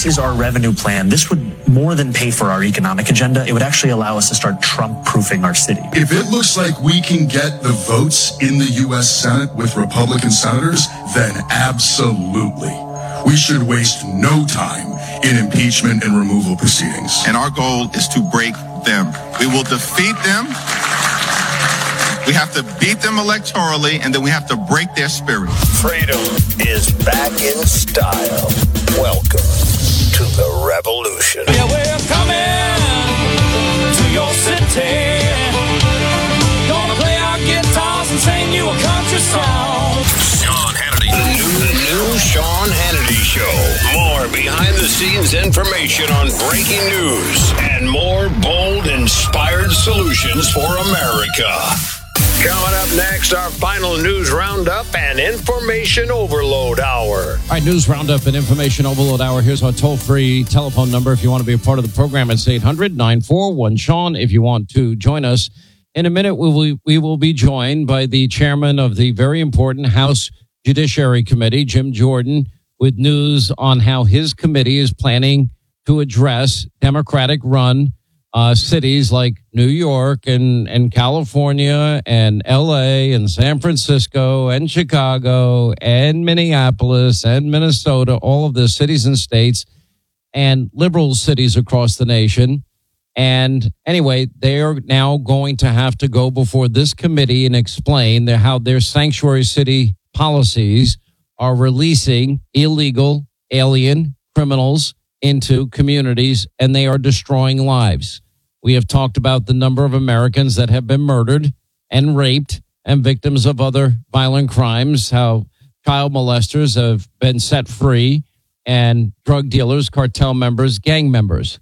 is our revenue plan. This would more than pay for our economic agenda. It would actually allow us to start Trump-proofing our city. If it looks like we can get the votes in the U.S. Senate with Republican senators, then absolutely. We should waste no time in impeachment and removal proceedings. And our goal is to break them. We will defeat them. We have to beat them electorally, and then we have to break their spirit. Freedom is back in style. Welcome to the revolution. Yeah, we're coming to your city. Gonna play our guitars and sing you a country song. Sean Hannity. The new Sean Hannity Show. More behind-the-scenes information on breaking news and more bold, inspired solutions for America. Coming up next, our final news roundup and information overload hour. All right, news roundup and information overload hour. Here's our toll-free telephone number. If you want to be a part of the program, it's 800-941-SEAN. If you want to join us in a minute, we will be joined by the chairman of the very important House Judiciary Committee, Jim Jordan, with news on how his committee is planning to address Democratic-run cities like New York and California and LA and San Francisco and Chicago and Minneapolis and Minnesota, all of the cities and states and liberal cities across the nation. And anyway, they are now going to have to go before this committee and explain how their sanctuary city policies are releasing illegal alien criminals into communities, and they are destroying lives. We have talked about the number of Americans that have been murdered and raped and victims of other violent crimes, how child molesters have been set free, and drug dealers, cartel members, gang members.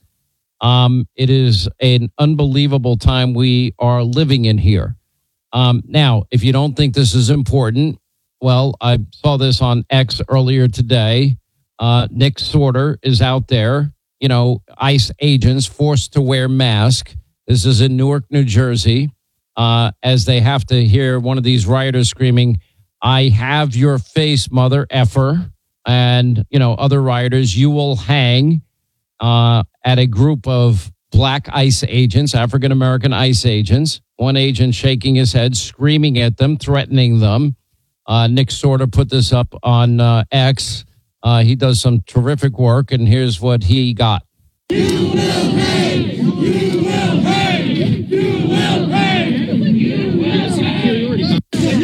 It is an unbelievable time we are living in here. Now, if you don't think this is important, well, I saw this on X earlier today. Nick Sorter is out there. You know, ICE agents forced to wear masks. This is in Newark, New Jersey, as they have to hear one of these rioters screaming, "I have your face, mother effer," and, you know, other rioters, "You will hang," at a group of black ICE agents, African-American ICE agents. One agent shaking his head, screaming at them, threatening them. Nick Sorter put this up on X. He does some terrific work, and here's what he got. You will hang! You will hang! You will hang! You will hang!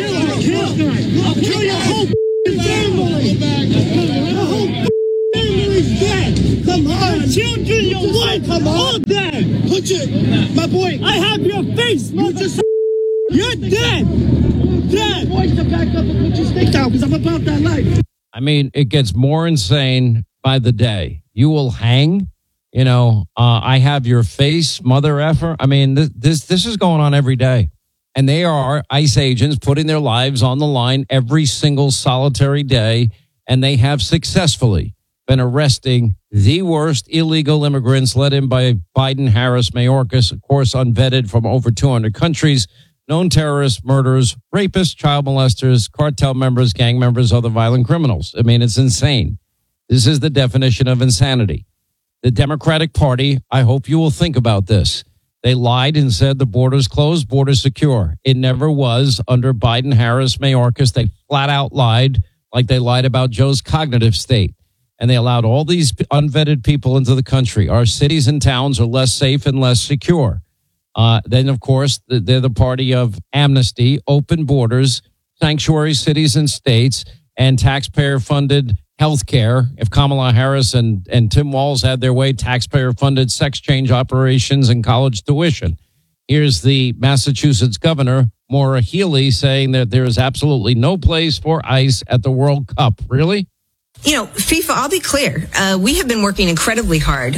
I'll kill your whole family! Your whole family's dead! Come on! Children, your wife, come on! Dead! Put your... My boy, I have your face, mother! You're dead! Dead! Boys to back up and put your stick down, because I'm about that life. I mean, it gets more insane by the day. You will hang, you know, I have your face, mother effer. I mean, this is going on every day. And they are ICE agents putting their lives on the line every single solitary day. And they have successfully been arresting the worst illegal immigrants led in by Biden, Harris, Mayorkas, of course, unvetted from over 200 countries. Known terrorists, murderers, rapists, child molesters, cartel members, gang members, other violent criminals. I mean, it's insane. This is the definition of insanity. The Democratic Party, I hope you will think about this. They lied and said the border's closed, border's secure. It never was under Biden, Harris, Mayorkas. They flat out lied, like they lied about Joe's cognitive state. And they allowed all these unvetted people into the country. Our cities and towns are less safe and less secure. Then, of course, they're the party of amnesty, open borders, sanctuary cities and states, and taxpayer-funded health care. If Kamala Harris and Tim Walz had their way, taxpayer-funded sex change operations and college tuition. Here's the Massachusetts governor, Maura Healey, saying that there is absolutely no place for ICE at the World Cup. Really? You know, FIFA, I'll be clear. We have been working incredibly hard.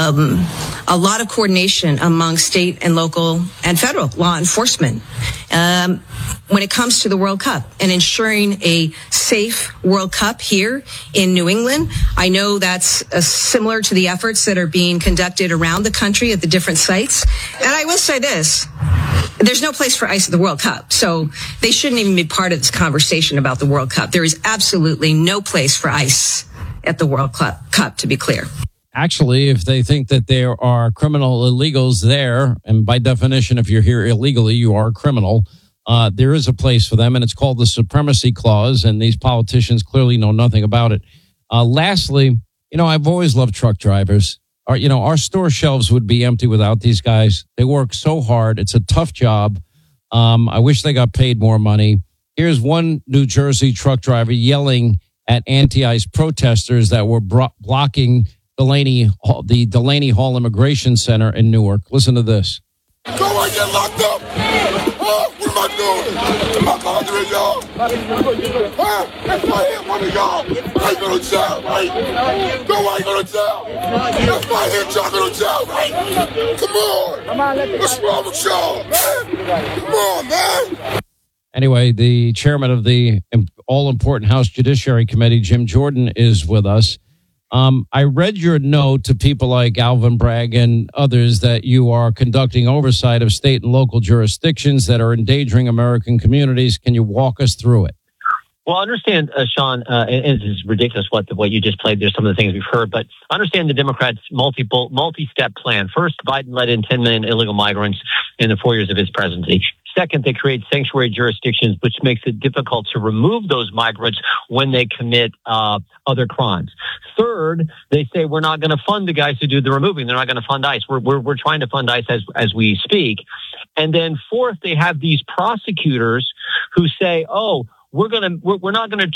A lot of coordination among state and local and federal law enforcement when it comes to the World Cup and ensuring a safe World Cup here in New England. I know that's similar to the efforts that are being conducted around the country at the different sites. And I will say this. There's no place for ICE at the World Cup, so they shouldn't even be part of this conversation about the World Cup. There is absolutely no place for ICE at the World Cup, to be clear. actually, if they think that there are criminal illegals there, and by definition, if you're here illegally, you are a criminal, there is a place for them, and it's called the Supremacy Clause, and these politicians clearly know nothing about it. Lastly, I've always loved truck drivers. Our store shelves would be empty without these guys. They work so hard. It's a tough job. I wish they got paid more money. Here's one New Jersey truck driver yelling at anti-ICE protesters that were blocking the Delaney Hall Immigration Center in Newark. Listen to this. Go and get locked up! What am I doing? Am I bothering y'all? If I hit one of y'all, I ain't going to jail, right? No, I ain't going to jail. If I hit y'all, going to jail, right? Come on. What's wrong with y'all, man? Come on, man. Anyway, the chairman of the all-important House Judiciary Committee, Jim Jordan, is with us. I read your note to people like Alvin Bragg and others that you are conducting oversight of state and local jurisdictions that are endangering American communities. Can you walk us through it? Well, understand, Sean, and it's ridiculous what you just played. There's some of the things we've heard, but understand the Democrats' multi-step plan. First, Biden let in 10 million illegal migrants in the 4 years of his presidency. Second, they create sanctuary jurisdictions, which makes it difficult to remove those migrants when they commit other crimes. Third, they say we're not going to fund the guys who do the removing. They're not going to fund ICE. We're trying to fund ICE as we speak. And then fourth, they have these prosecutors who say, oh, we're going to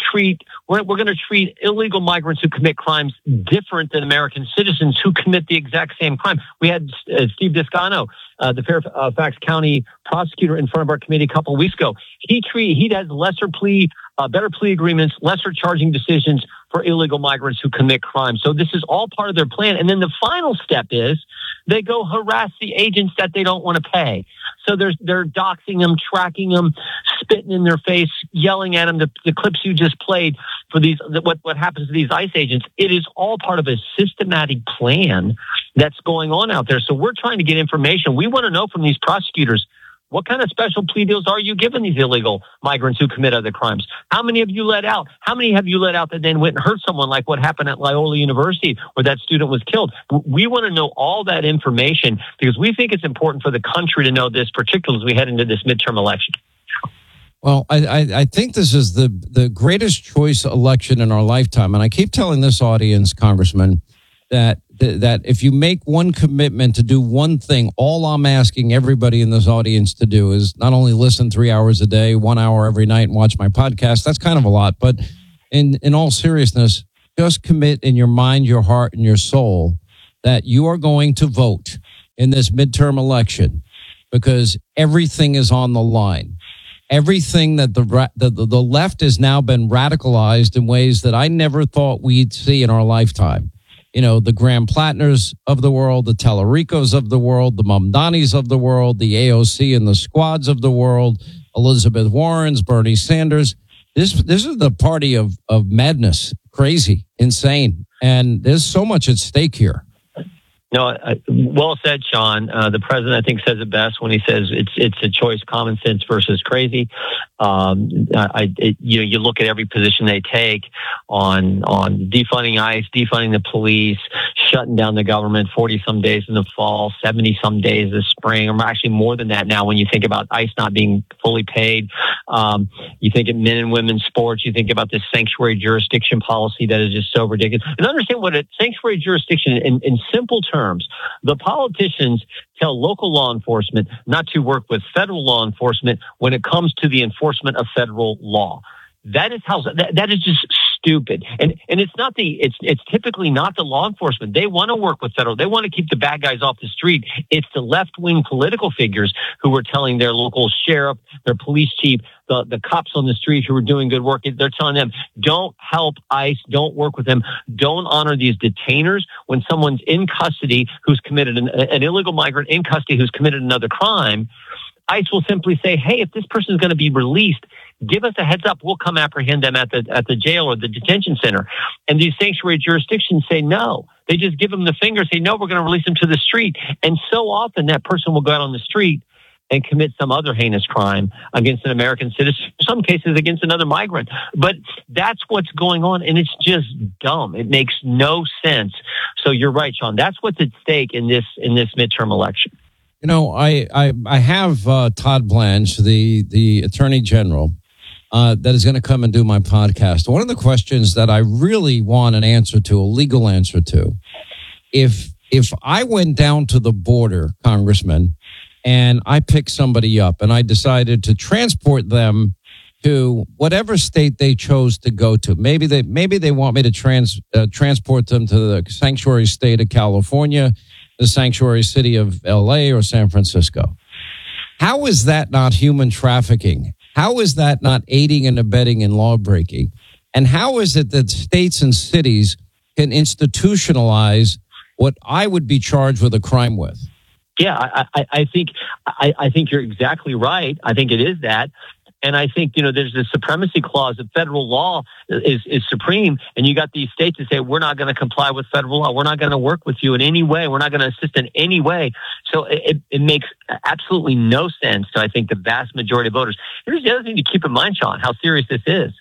treat illegal migrants who commit crimes different than American citizens who commit the exact same crime. We had Steve Discano, the Fairfax County prosecutor, in front of our committee a couple of weeks ago. He has better plea agreements, lesser charging decisions for illegal migrants who commit crimes. So this is all part of their plan. And then the final step is they go harass the agents that they don't want to pay. So they're doxing them, tracking them, spitting in their face, yelling at them. The clips you just played for these, what happens to these ICE agents, it is all part of a systematic plan that's going on out there. So we're trying to get information. We want to know from these prosecutors, what kind of special plea deals are you giving these illegal migrants who commit other crimes? How many have you let out? How many have you let out that then went and hurt someone, like what happened at Loyola University where that student was killed? We want to know all that information because we think it's important for the country to know this, particularly as we head into this midterm election. Well, I think this is the greatest choice election in our lifetime. And I keep telling this audience, Congressman, that if you make one commitment to do one thing, all I'm asking everybody in this audience to do is not only listen 3 hours a day, 1 hour every night, and watch my podcast. That's kind of a lot. But in all seriousness, just commit in your mind, your heart, and your soul that you are going to vote in this midterm election because everything is on the line. Everything that the left has now been radicalized in ways that I never thought we'd see in our lifetime. The Graham Plattners of the world, the Tallaricos of the world, the Mamdanis of the world, the AOC and the squads of the world, Elizabeth Warren's, Bernie Sanders. This is the party of madness, crazy, insane. And there's so much at stake here. No, well said, Sean. The president, I think, says it best when he says it's a choice, common sense versus crazy. You look at every position they take on defunding ICE, defunding the police, shutting down the government 40 some days in the fall, 70 some days this spring, or actually more than that now when you think about ICE not being fully paid. You think of men and women's sports. You think about this sanctuary jurisdiction policy that is just so ridiculous. And understand what a sanctuary jurisdiction in simple terms. The politicians tell local law enforcement not to work with federal law enforcement when it comes to the enforcement of federal law. That is just stupid. And it's typically not the law enforcement. They want to work with federal. They want to keep the bad guys off the street. It's the left-wing political figures who are telling their local sheriff, their police chief, the cops on the street who are doing good work. They're telling them, don't help ICE, don't work with them, don't honor these detainers. When someone's in custody who's committed an illegal migrant in custody who's committed another crime, ICE will simply say, hey, if this person is going to be released, give us a heads up. We'll come apprehend them at the jail or the detention center. And these sanctuary jurisdictions say no. They just give them the finger, say, no, we're going to release them to the street. And so often that person will go out on the street and commit some other heinous crime against an American citizen, in some cases against another migrant. But that's what's going on, and it's just dumb. It makes no sense. So you're right, Sean. That's what's at stake in this midterm election. You know, I have Todd Blanche, the Attorney General, that is going to come and do my podcast. One of the questions that I really want an answer to, a legal answer to, if I went down to the border, Congressman, and I picked somebody up and I decided to transport them to whatever state they chose to go to. Maybe they want me to transport them to the sanctuary state of California, the sanctuary city of LA or San Francisco. How is that not human trafficking? How is that not aiding and abetting in law breaking? And how is it that states and cities can institutionalize what I would be charged with a crime with? Yeah, I think you're exactly right. I think it is that. And I think, there's the supremacy clause of federal law is supreme. And you got these states that say, we're not going to comply with federal law. We're not going to work with you in any way. We're not going to assist in any way. So it makes absolutely no sense to, I think, the vast majority of voters. Here's the other thing to keep in mind, Sean, how serious this is.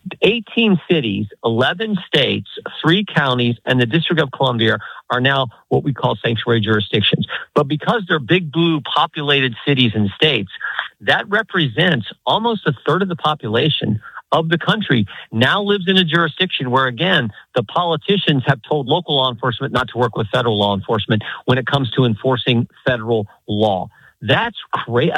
18 cities, 11 states, 3 counties, and the District of Columbia are now what we call sanctuary jurisdictions. But because they're big blue populated cities and states, that represents almost a third of the population of the country now lives in a jurisdiction where, again, the politicians have told local law enforcement not to work with federal law enforcement when it comes to enforcing federal law. That's crazy.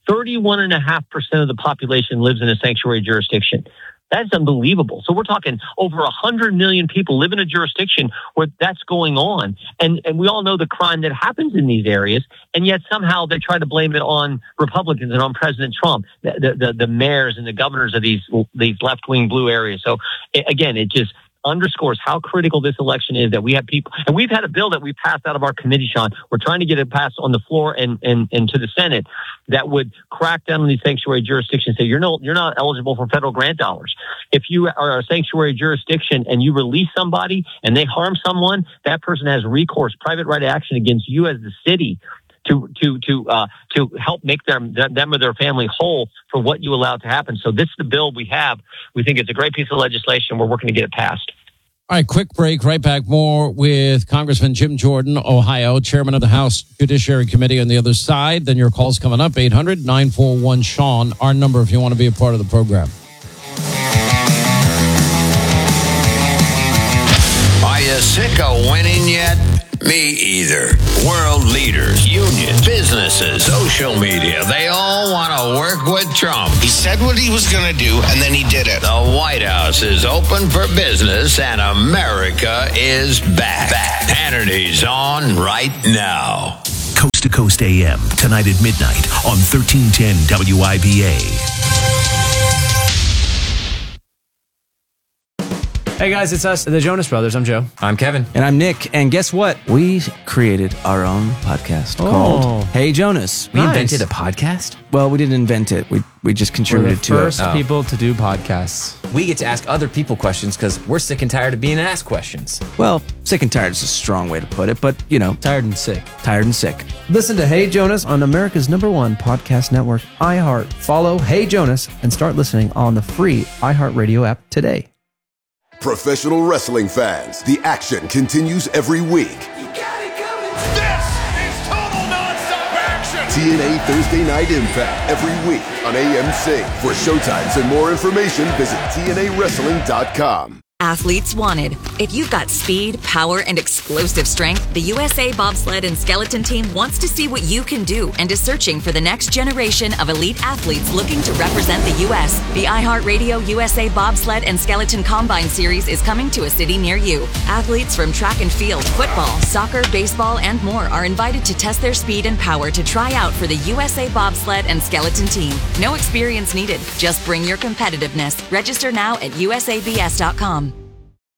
31.5% of the population lives in a sanctuary jurisdiction. That's unbelievable. So we're talking over 100 million people live in a jurisdiction where that's going on. And we all know the crime that happens in these areas. And yet somehow they try to blame it on Republicans and on President Trump, the mayors and the governors of these left-wing blue areas. So again, it just underscores how critical this election is that we have people, and we've had a bill that we passed out of our committee, Sean. We're trying to get it passed on the floor and to the Senate that would crack down on these sanctuary jurisdictions. Say you're not eligible for federal grant dollars. If you are a sanctuary jurisdiction and you release somebody and they harm someone, that person has recourse, private right of action against you as the city to help make them or their family whole for what you allowed to happen. So this is the bill we have. We think it's a great piece of legislation. We're working to get it passed. All right, quick break. Right back. More with Congressman Jim Jordan, Ohio, chairman of the House Judiciary Committee on the other side. Then your call's coming up, 800-941-SEAN, our number if you want to be a part of the program. Are you sick of winning yet? Me either. World leaders, unions, businesses, social media, they all want to work with Trump. He said what he was going to do, and then he did it. The White House is open for business, and America is back. Hannity's on right now. Coast to Coast AM, tonight at midnight on 1310 WIBA. Hey guys, it's us, the Jonas Brothers. I'm Joe. I'm Kevin. And I'm Nick. And guess what? We created our own podcast called Hey Jonas. We invented a podcast? Well, we didn't invent it. We just contributed to it. We're the first people to do podcasts. We get to ask other people questions because we're sick and tired of being asked questions. Well, sick and tired is a strong way to put it, but, tired and sick. Tired and sick. Listen to Hey Jonas on America's #1 podcast network, iHeart. Follow Hey Jonas and start listening on the free iHeartRadio app today. Professional wrestling fans, the action continues every week. This is total nonstop action. TNA Thursday Night Impact every week on AMC. For showtimes and more information, visit TNAWrestling.com. Athletes wanted. If you've got speed, power, and explosive strength, the USA Bobsled and Skeleton Team wants to see what you can do and is searching for the next generation of elite athletes looking to represent the U.S. The iHeartRadio USA Bobsled and Skeleton Combine Series is coming to a city near you. Athletes from track and field, football, soccer, baseball, and more are invited to test their speed and power to try out for the USA Bobsled and Skeleton Team. No experience needed. Just bring your competitiveness. Register now at usabs.com.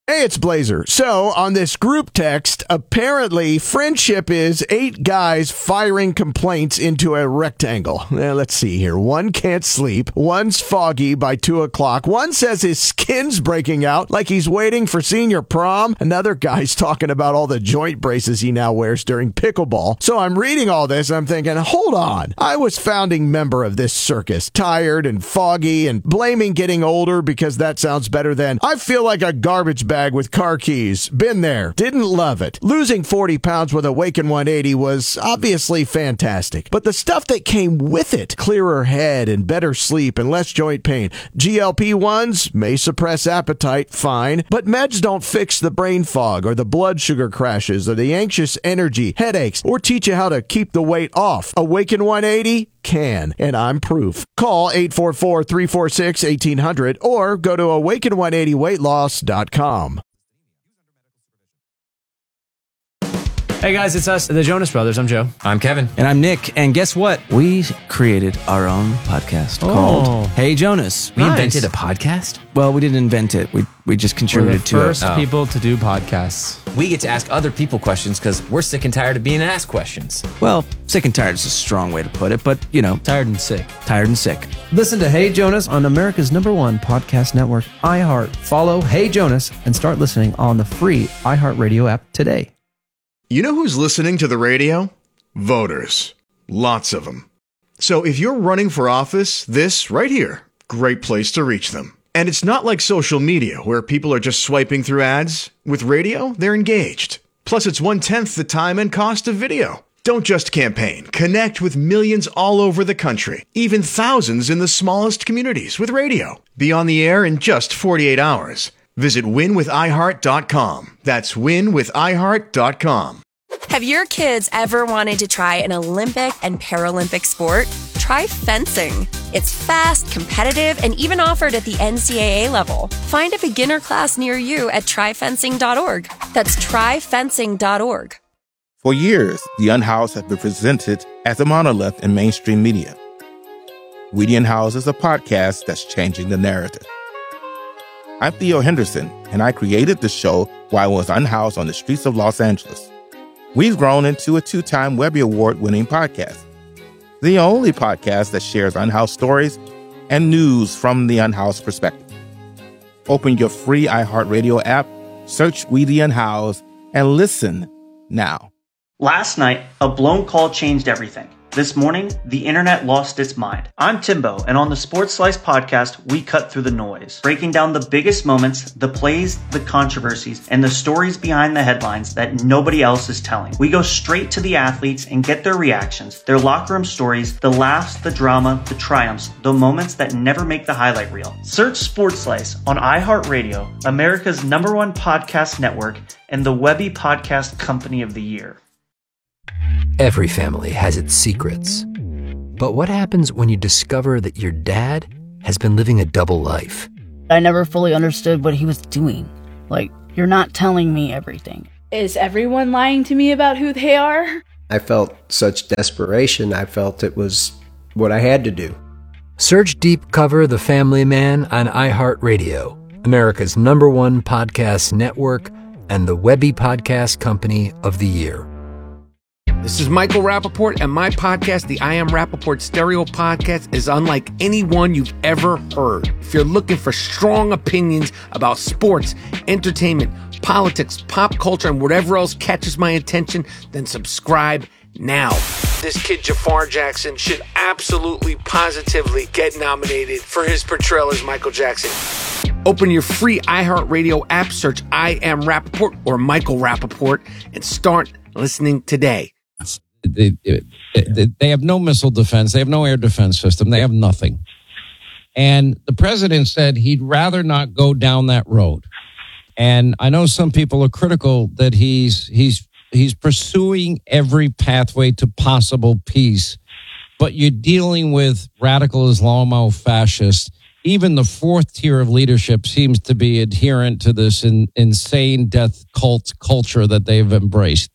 Hey, it's Blazer. So, on this group text, apparently friendship is 8 guys firing complaints into a rectangle. Let's see here. One can't sleep. One's foggy by 2 o'clock. One says his skin's breaking out like he's waiting for senior prom. Another guy's talking about all the joint braces he now wears during pickleball. So, I'm reading all this and I'm thinking, hold on. I was founding member of this circus, tired and foggy and blaming getting older because that sounds better than I feel like a garbage bag with car keys. Been there. Didn't love it. Losing 40 pounds with Awaken 180 was obviously fantastic. But the stuff that came with it, clearer head and better sleep and less joint pain. GLP-1s may suppress appetite, fine. But meds don't fix the brain fog or the blood sugar crashes or the anxious energy, headaches, or teach you how to keep the weight off. Awaken 180 can, and I'm proof. Call 844-346-1800 or go to awaken180weightloss.com. Hey guys, it's us, the Jonas Brothers. I'm Joe. I'm Kevin. And I'm Nick. And guess what? We created our own podcast called Hey Jonas. We invented a podcast? Well, we didn't invent it. We just contributed to it. We're the first people to do podcasts. We get to ask other people questions because we're sick and tired of being asked questions. Well, sick and tired is a strong way to put it, but, you know. Tired and sick. Tired and sick. Listen to Hey Jonas on America's #1 podcast network, iHeart. Follow Hey Jonas and start listening on the free iHeartRadio app today. You know who's listening to the radio? Voters. Lots of them. So if you're running for office, this right here, great place to reach them. And it's not like social media where people are just swiping through ads. With radio, they're engaged. Plus, it's 1/10 the time and cost of video. Don't just campaign. Connect with millions all over the country, even thousands in the smallest communities with radio. Be on the air in just 48 hours. Visit winwithiheart.com. That's winwithiheart.com. Have your kids ever wanted to try an Olympic and Paralympic sport? Try fencing. It's fast, competitive, and even offered at the NCAA level. Find a beginner class near you at tryfencing.org. That's tryfencing.org. For years, The Unhoused has been presented as a monolith in mainstream media. We The Unhoused is a podcast that's changing the narrative. I'm Theo Henderson, and I created the show while I was unhoused on the streets of Los Angeles. We've grown into a 2-time Webby Award-winning podcast, the only podcast that shares unhoused stories and news from the unhoused perspective. Open your free iHeartRadio app, search We The Unhoused, and listen now. Last night, a blown call changed everything. This morning, the internet lost its mind. I'm Timbo, and on the Sports Slice podcast, we cut through the noise, breaking down the biggest moments, the plays, the controversies, and the stories behind the headlines that nobody else is telling. We go straight to the athletes and get their reactions, their locker room stories, the laughs, the drama, the triumphs, the moments that never make the highlight reel. Search Sports Slice on iHeartRadio, America's #1 podcast network, and the Webby Podcast Company of the Year. Every family has its secrets. But what happens when you discover that your dad has been living a double life? I never fully understood what he was doing. Like, you're not telling me everything. Is everyone lying to me about who they are? I felt such desperation. I felt it was what I had to do. Search Deep Cover The Family Man on iHeartRadio, America's #1 podcast network, and the Webby Podcast Company of the Year. This is Michael Rappaport, and my podcast, the I Am Rappaport Stereo Podcast, is unlike any one you've ever heard. If you're looking for strong opinions about sports, entertainment, politics, pop culture, and whatever else catches my attention, then subscribe now. This kid Jafar Jackson should absolutely, positively get nominated for his portrayal as Michael Jackson. Open your free iHeartRadio app, search I Am Rappaport or Michael Rappaport, and start listening today. They have no missile defense. They have no air defense system. They have nothing. And the president said he'd rather not go down that road. And I know some people are critical that he's pursuing every pathway to possible peace. But you're dealing with radical Islamo-fascists. Even the fourth tier of leadership seems to be adherent to this insane death cult culture that they've embraced.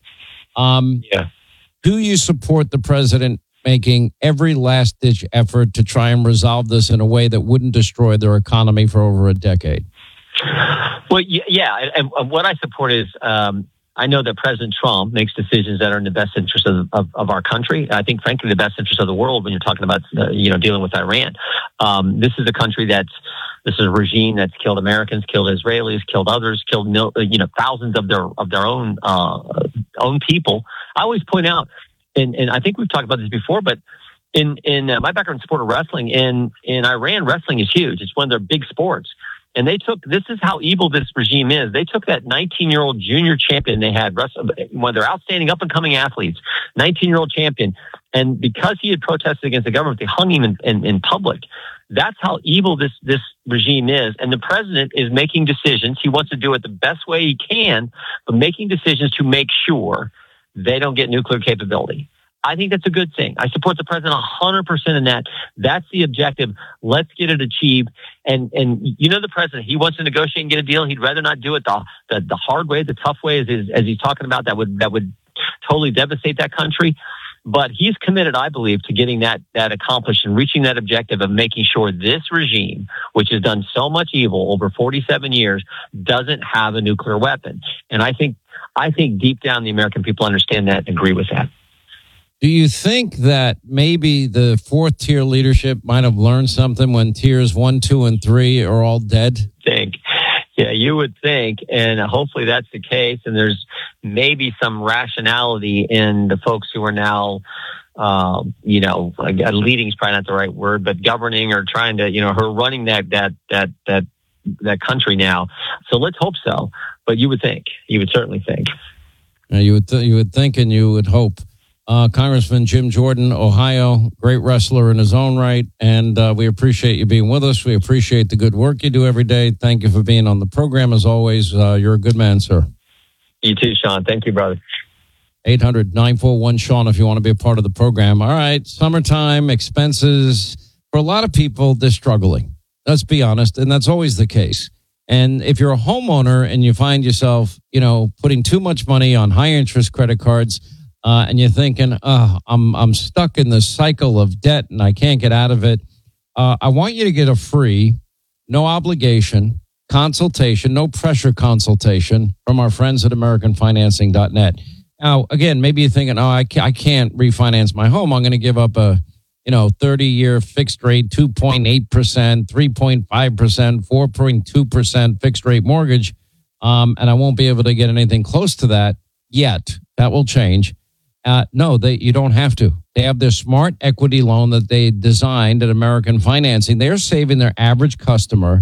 Do you support the president making every last-ditch effort to try and resolve this in a way that wouldn't destroy their economy for over a decade? Well, yeah, and what I support is I know that President Trump makes decisions that are in the best interest of our country. I think, frankly, the best interest of the world when you're talking about dealing with Iran. This is a country this is a regime that's killed Americans, killed Israelis, killed others, killed thousands of their own people. I always point out, and I think we've talked about this before, but in my background in sport of wrestling, in Iran, wrestling is huge. It's one of their big sports. And this is how evil this regime is. They took that 19-year-old junior champion they had, one of their outstanding up-and-coming athletes, 19-year-old champion. And because he had protested against the government, they hung him in public. That's how evil this regime is. And the president is making decisions. He wants to do it the best way he can, but making decisions to make sure they don't get nuclear capability. I think that's a good thing. I support the president 100% in that. That's the objective. Let's get it achieved. And the president, he wants to negotiate and get a deal. He'd rather not do it the hard way, the tough way, as he's talking about. That would totally devastate that country. But he's committed, I believe, to getting that accomplished and reaching that objective of making sure this regime, which has done so much evil over 47 years, doesn't have a nuclear weapon. And I think deep down the American people understand that and agree with that. Do you think that maybe the fourth tier leadership might have learned something when tiers 1, 2, and 3 are all dead? Yeah, you would think, and hopefully that's the case. And there's maybe some rationality in the folks who are now, leading is probably not the right word, but governing or trying to, who are running that country now. So let's hope so. But you would certainly think. You would think, and you would hope. Congressman Jim Jordan, Ohio, great wrestler in his own right, and we appreciate you being with us. We appreciate the good work you do every day. Thank you for being on the program, as always. You're a good man, sir. You too, Sean. Thank you, brother. 800-941-SEAN if you want to be a part of the program. All right, summertime expenses. For a lot of people, they're struggling. Let's be honest, and that's always the case. And if you're a homeowner and you find yourself, putting too much money on high-interest credit cards, and you're thinking, I'm stuck in this cycle of debt and I can't get out of it. I want you to get a free, no obligation consultation, no pressure consultation from our friends at AmericanFinancing.net. Now, again, maybe you're thinking, I can't refinance my home. I'm going to give up a 30-year fixed rate, 2.8%, 3.5%, 4.2% fixed rate mortgage, and I won't be able to get anything close to that yet. That will change. No, you don't have to. They have their smart equity loan that they designed at American Financing. They're saving their average customer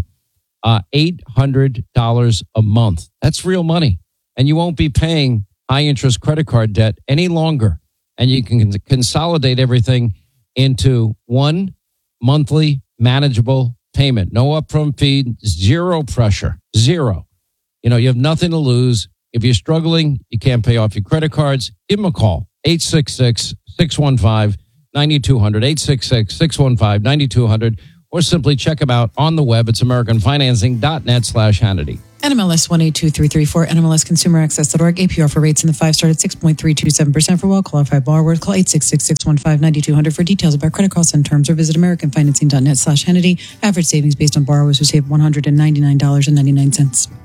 $800 a month. That's real money. And you won't be paying high-interest credit card debt any longer. And you can consolidate everything into one monthly manageable payment. No upfront fee, zero pressure, zero. You have nothing to lose. If you're struggling, you can't pay off your credit cards, give them a call. 866-615-9200, 866-615-9200, or simply check them out on the web. It's AmericanFinancing.net/Hannity. NMLS 182334, NMLSConsumerAccess.org. APR for rates in the 5 start at 6.327% for well-qualified borrowers. Call 866-615-9200 for details about credit costs and terms, or visit AmericanFinancing.net/Hannity. Average savings based on borrowers who save $199.99.